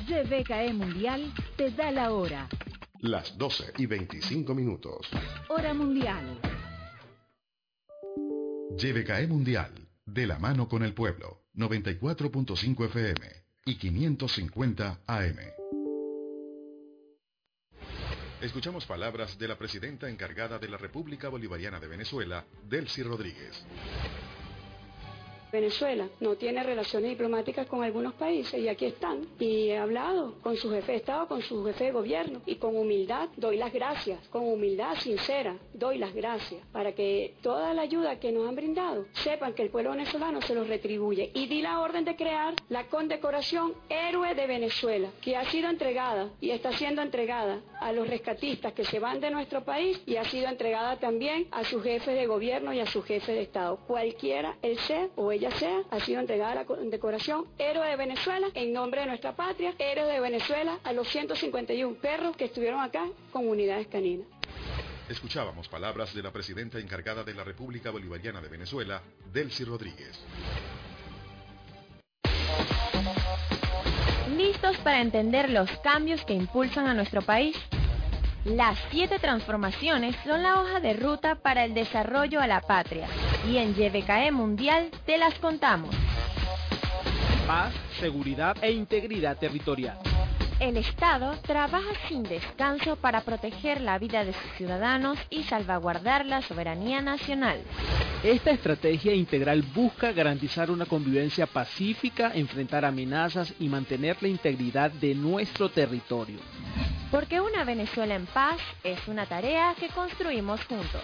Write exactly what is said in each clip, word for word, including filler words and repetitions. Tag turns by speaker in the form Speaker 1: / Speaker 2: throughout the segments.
Speaker 1: Y B K E Mundial te da la hora.
Speaker 2: Las doce y veinticinco minutos.
Speaker 1: Hora mundial.
Speaker 2: Y B K E Mundial, de la mano con el pueblo. noventa y cuatro punto cinco F M y quinientos cincuenta A M. Escuchamos palabras de la presidenta encargada de la República Bolivariana de Venezuela, Delcy Rodríguez.
Speaker 3: Venezuela no tiene relaciones diplomáticas con algunos países y aquí están. Y he hablado con su jefe de Estado, con su jefe de gobierno y con humildad doy las gracias, con humildad sincera doy las gracias para que toda la ayuda que nos han brindado sepan que el pueblo venezolano se los retribuye. Y di la orden de crear la condecoración Héroe de Venezuela, que ha sido entregada y está siendo entregada a los rescatistas que se van de nuestro país y ha sido entregada también a sus jefes de gobierno y a sus jefes de Estado. Cualquiera él sea o ella sea, ha sido entregada la condecoración Héroe de Venezuela en nombre de nuestra patria, Héroe de Venezuela a los ciento cincuenta y uno perros que estuvieron acá con unidades caninas.
Speaker 2: Escuchábamos palabras de la presidenta encargada de la República Bolivariana de Venezuela, Delcy Rodríguez.
Speaker 4: ¿Listos para entender los cambios que impulsan a nuestro país? Las siete transformaciones son la hoja de ruta para el desarrollo a la patria, y en Y B K E Mundial te las contamos.
Speaker 5: Paz, seguridad e integridad territorial.
Speaker 4: El Estado trabaja sin descanso para proteger la vida de sus ciudadanos y salvaguardar la soberanía nacional.
Speaker 5: Esta estrategia integral busca garantizar una convivencia pacífica, enfrentar amenazas y mantener la integridad de nuestro territorio.
Speaker 4: Porque una Venezuela en paz es una tarea que construimos juntos.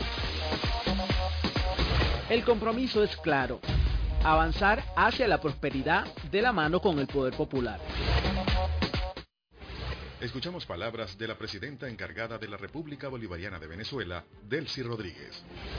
Speaker 5: El compromiso es claro: avanzar hacia la prosperidad de la mano con el poder popular.
Speaker 2: Escuchamos palabras de la presidenta encargada de la República Bolivariana de Venezuela, Delcy Rodríguez.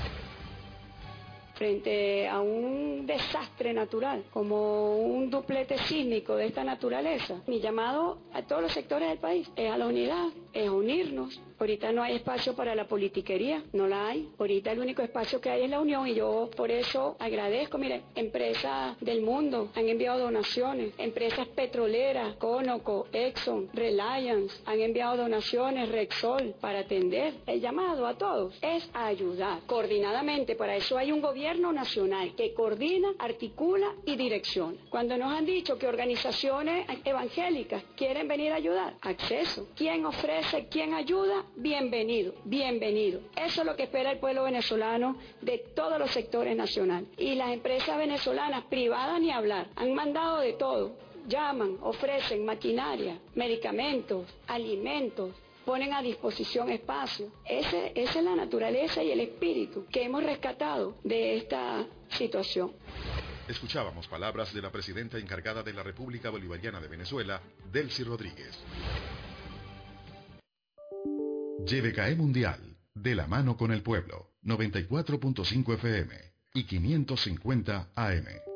Speaker 3: Frente a un desastre natural, como un duplete sísmico de esta naturaleza, mi llamado a todos los sectores del país es a la unidad, es a unirnos. Ahorita no hay espacio para la politiquería, no la hay. Ahorita el único espacio que hay es la unión y yo por eso agradezco. Mire, empresas del mundo han enviado donaciones, empresas petroleras, Conoco, Exxon, Reliance, han enviado donaciones, Rexol, para atender. El llamado a todos es a ayudar coordinadamente. Para eso hay un gobierno nacional que coordina, articula y direcciona. Cuando nos han dicho que organizaciones evangélicas quieren venir a ayudar, acceso. ¿Quién ofrece, quién ayuda? Bienvenido, bienvenido. Eso es lo que espera el pueblo venezolano de todos los sectores nacionales. Y las empresas venezolanas privadas ni hablar, han mandado de todo. Llaman, ofrecen maquinaria, medicamentos, alimentos, ponen a disposición espacio. Ese, esa es la naturaleza y el espíritu que hemos rescatado de esta situación.
Speaker 2: Escuchábamos palabras de la presidenta encargada de la República Bolivariana de Venezuela, Delcy Rodríguez. Y B K E Mundial, de la mano con el pueblo, noventa y cuatro punto cinco F M y quinientos cincuenta A M.